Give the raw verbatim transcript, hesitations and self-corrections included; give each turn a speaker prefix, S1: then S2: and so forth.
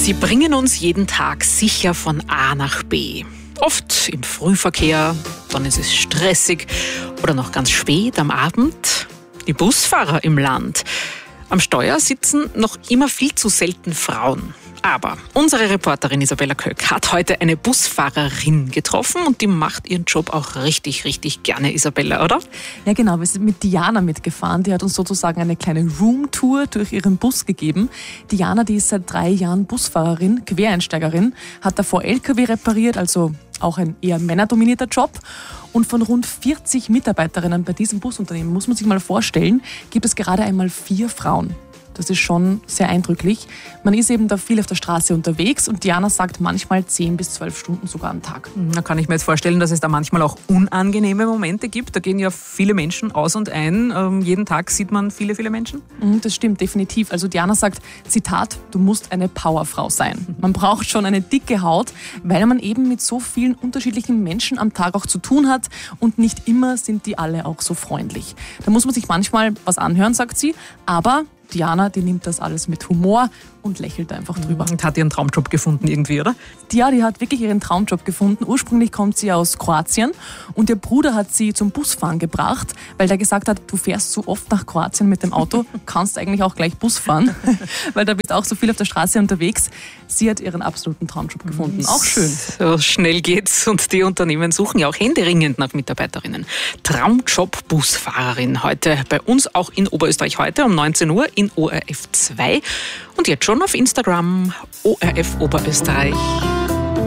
S1: Sie bringen uns jeden Tag sicher von A nach B. Oft im Frühverkehr, dann ist es stressig oder noch ganz spät am Abend. Die Busfahrer im Land. Am Steuer sitzen noch immer viel zu selten Frauen. Aber unsere Reporterin Isabella Köck hat heute eine Busfahrerin getroffen und die macht ihren Job auch richtig, richtig gerne, Isabella, oder?
S2: Ja genau, wir sind mit Diana mitgefahren. Die hat uns sozusagen eine kleine Roomtour durch ihren Bus gegeben. Diana, die ist seit drei Jahren Busfahrerin, Quereinsteigerin, hat davor L K W repariert, also auch ein eher männerdominierter Job. Und von rund vierzig Mitarbeiterinnen bei diesem Busunternehmen, muss man sich mal vorstellen, gibt es gerade einmal vier Frauen. Das ist schon sehr eindrücklich. Man ist eben da viel auf der Straße unterwegs und Diana sagt manchmal zehn bis zwölf Stunden sogar am Tag.
S1: Da kann ich mir jetzt vorstellen, dass es da manchmal auch unangenehme Momente gibt. Da gehen ja viele Menschen aus und ein. Ähm, jeden Tag sieht man viele, viele Menschen.
S2: Das stimmt, definitiv. Also Diana sagt, Zitat, du musst eine Powerfrau sein. Man braucht schon eine dicke Haut, weil man eben mit so vielen unterschiedlichen Menschen am Tag auch zu tun hat und nicht immer sind die alle auch so freundlich. Da muss man sich manchmal was anhören, sagt sie, aber Diana, die nimmt das alles mit Humor und lächelt einfach drüber.
S1: Und hat ihren Traumjob gefunden irgendwie, oder?
S2: Ja, die hat wirklich ihren Traumjob gefunden. Ursprünglich kommt sie aus Kroatien und ihr Bruder hat sie zum Busfahren gebracht, weil der gesagt hat, du fährst so oft nach Kroatien mit dem Auto, kannst eigentlich auch gleich Bus fahren, weil da bist auch so viel auf der Straße unterwegs. Sie hat ihren absoluten Traumjob gefunden. Auch schön.
S1: So schnell geht's und die Unternehmen suchen ja auch händeringend nach Mitarbeiterinnen. Traumjob Busfahrerin heute bei uns auch in Oberösterreich heute um neunzehn Uhr in O R F zwei und jetzt schon auf Instagram O R F Oberösterreich.